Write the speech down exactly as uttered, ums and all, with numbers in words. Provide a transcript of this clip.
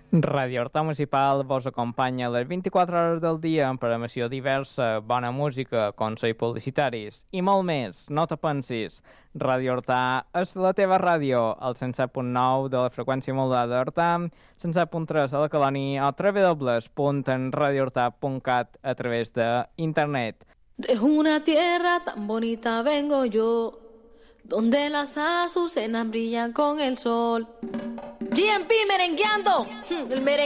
Radio Horta Municipal vos acompanya les vint-i-quatre hores del dia amb programació diversa, bona música, consells publicitaris i molt més. No te pensis, Radio Horta és la teva ràdio, al cent set punt nou de la freqüència modulada d'Horta, cent set punt tres a la Colònia o w w w punt radio horta punt cat a través d'internet. De una tierra tan bonita vengo yo, donde las azucenas brillan con el sol. G M P merengueando, el merengue.